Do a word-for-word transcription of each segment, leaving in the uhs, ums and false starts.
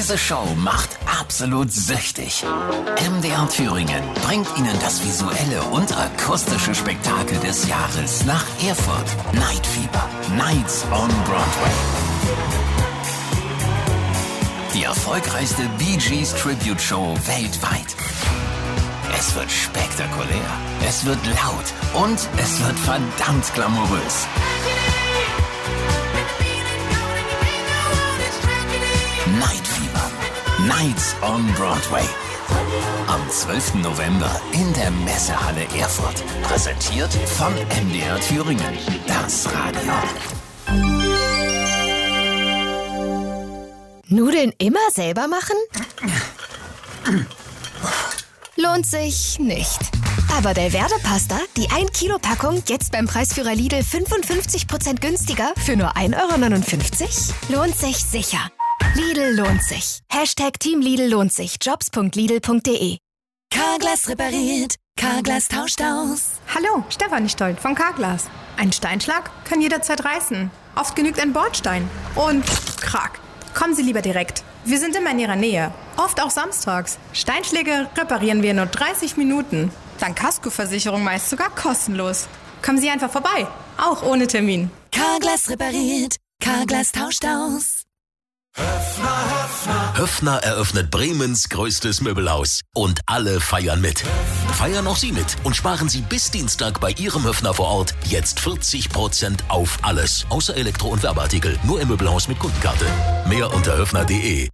Diese Show macht absolut süchtig. M D R Thüringen bringt Ihnen das visuelle und akustische Spektakel des Jahres nach Erfurt. Night Fever. Nights on Broadway. Die erfolgreichste Bee Gees Tribute Show weltweit. Es wird spektakulär, es wird laut und es wird verdammt glamourös. Night Fever. Nights on Broadway. Am zwölften November in der Messehalle Erfurt. Präsentiert von M D R Thüringen. Das Radio. Nudeln immer selber machen? Lohnt sich nicht. Aber Delverde Pasta, die ein Kilo Packung, jetzt beim Preisführer Lidl fünfundfünfzig Prozent günstiger für nur ein Euro neunundfünfzig? Lohnt sich sicher. Lidl lohnt sich. Hashtag Team Lidl lohnt sich. Jobs punkt lidl punkt de. Carglass repariert. Carglass tauscht aus. Hallo, Stefanie Stoll von Carglass. Ein Steinschlag kann jederzeit reißen. Oft genügt ein Bordstein. Und krack. Kommen Sie lieber direkt. Wir sind immer in Ihrer Nähe. Oft auch samstags. Steinschläge reparieren wir in nur dreißig Minuten. Dank Kaskoversicherung meist sogar kostenlos. Kommen Sie einfach vorbei. Auch ohne Termin. Carglass repariert. Carglass tauscht aus. Höffner, Höffner. Höffner eröffnet Bremens größtes Möbelhaus. Und alle feiern mit. Feiern auch Sie mit und sparen Sie bis Dienstag bei Ihrem Höffner vor Ort jetzt vierzig Prozent auf alles. Außer Elektro- und Werbeartikel. Nur im Möbelhaus mit Kundenkarte. Mehr unter höffner punkt de.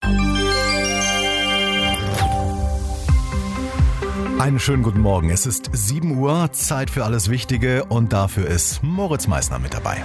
Einen schönen guten Morgen. Es ist sieben Uhr, Zeit für alles Wichtige und dafür ist Moritz Meissner mit dabei.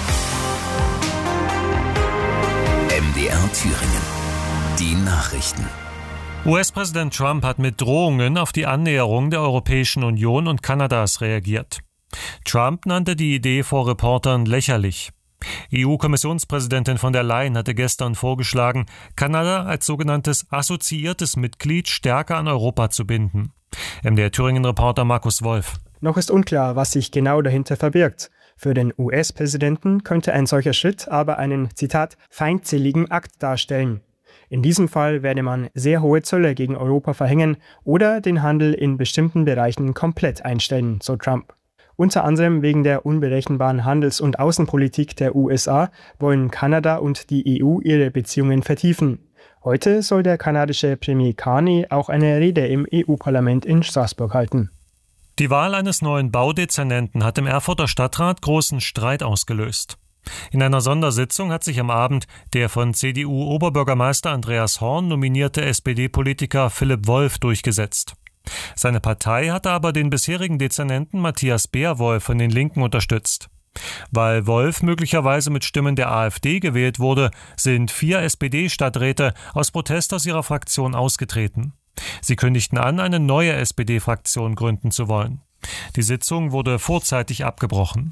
M D R Thüringen. Die Nachrichten. U S-Präsident Trump hat mit Drohungen auf die Annäherung der Europäischen Union und Kanadas reagiert. Trump nannte die Idee vor Reportern lächerlich. E U-Kommissionspräsidentin von der Leyen hatte gestern vorgeschlagen, Kanada als sogenanntes assoziiertes Mitglied stärker an Europa zu binden. M D R Thüringen-Reporter Markus Wolf. Noch ist unklar, was sich genau dahinter verbirgt. Für den U S-Präsidenten könnte ein solcher Schritt aber einen, Zitat, feindseligen Akt darstellen. In diesem Fall werde man sehr hohe Zölle gegen Europa verhängen oder den Handel in bestimmten Bereichen komplett einstellen, so Trump. Unter anderem wegen der unberechenbaren Handels- und Außenpolitik der U S A wollen Kanada und die E U ihre Beziehungen vertiefen. Heute soll der kanadische Premier Carney auch eine Rede im E U-Parlament in Straßburg halten. Die Wahl eines neuen Baudezernenten hat im Erfurter Stadtrat großen Streit ausgelöst. In einer Sondersitzung hat sich am Abend der von C D U-Oberbürgermeister Andreas Horn nominierte S P D-Politiker Philipp Wolf durchgesetzt. Seine Partei hatte aber den bisherigen Dezernenten Matthias Beerwolf von den Linken unterstützt. Weil Wolf möglicherweise mit Stimmen der AfD gewählt wurde, sind vier S P D-Stadträte aus Protest aus ihrer Fraktion ausgetreten. Sie kündigten an, eine neue S P D-Fraktion gründen zu wollen. Die Sitzung wurde vorzeitig abgebrochen.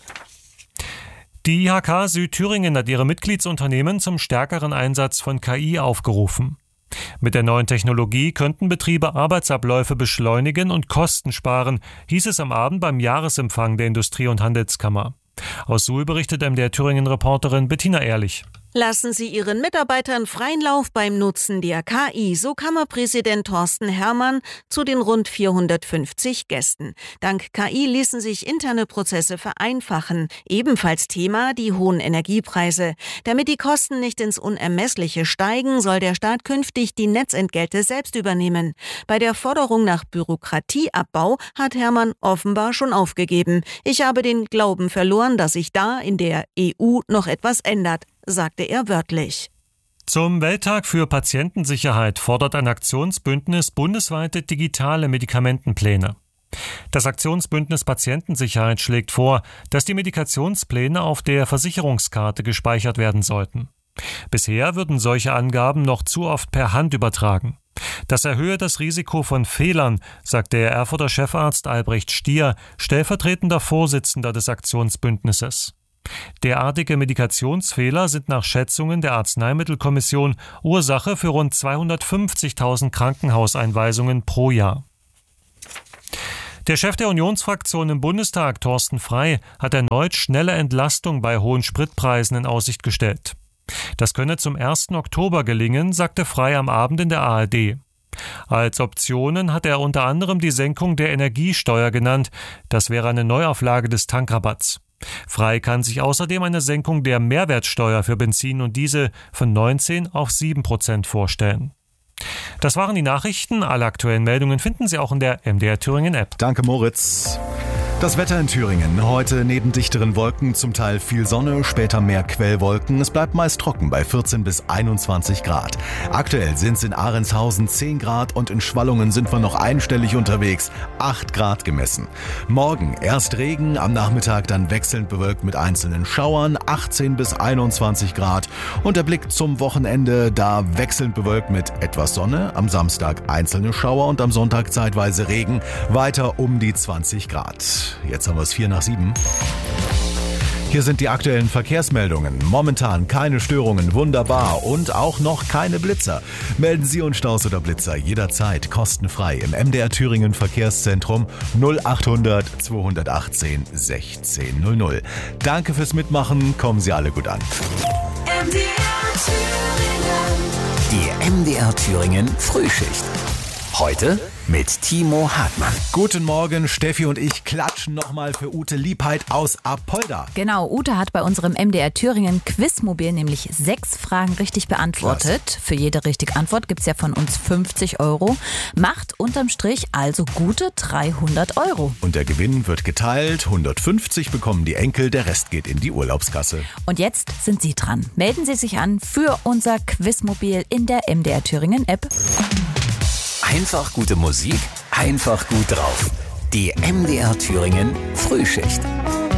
Die I H K Südthüringen hat ihre Mitgliedsunternehmen zum stärkeren Einsatz von K I aufgerufen. Mit der neuen Technologie könnten Betriebe Arbeitsabläufe beschleunigen und Kosten sparen, hieß es am Abend beim Jahresempfang der Industrie- und Handelskammer. Aus Suhl berichtet M D R Thüringen-Reporterin Bettina Ehrlich. Lassen Sie Ihren Mitarbeitern freien Lauf beim Nutzen der K I, so Kammerpräsident Thorsten Herrmann zu den rund vierhundertfünfzig Gästen. Dank K I ließen sich interne Prozesse vereinfachen. Ebenfalls Thema die hohen Energiepreise. Damit die Kosten nicht ins Unermessliche steigen, soll der Staat künftig die Netzentgelte selbst übernehmen. Bei der Forderung nach Bürokratieabbau hat Herrmann offenbar schon aufgegeben. Ich habe den Glauben verloren, dass sich da in der E U noch etwas ändert, sagte er wörtlich. Zum Welttag für Patientensicherheit fordert ein Aktionsbündnis bundesweite digitale Medikamentenpläne. Das Aktionsbündnis Patientensicherheit schlägt vor, dass die Medikationspläne auf der Versicherungskarte gespeichert werden sollten. Bisher würden solche Angaben noch zu oft per Hand übertragen. Das erhöhe das Risiko von Fehlern, sagt der Erfurter Chefarzt Albrecht Stier, stellvertretender Vorsitzender des Aktionsbündnisses. Derartige Medikationsfehler sind nach Schätzungen der Arzneimittelkommission Ursache für rund zweihundertfünfzigtausend Krankenhauseinweisungen pro Jahr. Der Chef der Unionsfraktion im Bundestag, Thorsten Frey, hat erneut schnelle Entlastung bei hohen Spritpreisen in Aussicht gestellt. Das könne zum ersten Oktober gelingen, sagte Frey am Abend in der A R D. Als Optionen hat er unter anderem die Senkung der Energiesteuer genannt. Das wäre eine Neuauflage des Tankrabatts. Frey kann sich außerdem eine Senkung der Mehrwertsteuer für Benzin und Diesel von neunzehn auf sieben Prozent vorstellen. Das waren die Nachrichten. Alle aktuellen Meldungen finden Sie auch in der M D R Thüringen App. Danke, Moritz. Das Wetter in Thüringen. Heute neben dichteren Wolken zum Teil viel Sonne, später mehr Quellwolken. Es bleibt meist trocken bei vierzehn bis einundzwanzig Grad. Aktuell sind es in Ahrendshausen zehn Grad und in Schwallungen sind wir noch einstellig unterwegs, acht Grad gemessen. Morgen erst Regen, am Nachmittag dann wechselnd bewölkt mit einzelnen Schauern, achtzehn bis einundzwanzig Grad. Und der Blick zum Wochenende, da wechselnd bewölkt mit etwas Sonne, am Samstag einzelne Schauer und am Sonntag zeitweise Regen, weiter um die zwanzig Grad. Jetzt haben wir es vier nach sieben. Hier sind die aktuellen Verkehrsmeldungen. Momentan keine Störungen, wunderbar. Und auch noch keine Blitzer. Melden Sie uns Staus oder Blitzer jederzeit kostenfrei im M D R Thüringen Verkehrszentrum null achthundert zweihundertachtzehn sechzehn null null. Danke fürs Mitmachen, kommen Sie alle gut an. M D R Thüringen. Die M D R Thüringen Frühschicht. Heute mit Timo Hartmann. Guten Morgen, Steffi und ich klatschen nochmal für Ute Liebheit aus Apolda. Genau, Ute hat bei unserem M D R Thüringen Quizmobil nämlich sechs Fragen richtig beantwortet. Klasse. Für jede richtige Antwort gibt's ja von uns fünfzig Euro. Macht unterm Strich also gute dreihundert Euro. Und der Gewinn wird geteilt. hundertfünfzig bekommen die Enkel, der Rest geht in die Urlaubskasse. Und jetzt sind Sie dran. Melden Sie sich an für unser Quizmobil in der M D R Thüringen App. Einfach gute Musik, einfach gut drauf. Die M D R Thüringen Frühschicht.